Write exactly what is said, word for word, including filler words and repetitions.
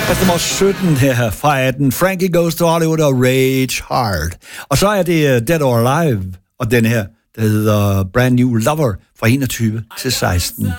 Altså nummer sytten her fra atten. Frankie Goes to Hollywood og Rage Hard. Og så er det Dead or Alive, og den her, der hedder Brand New Lover fra enogtyve til seksten.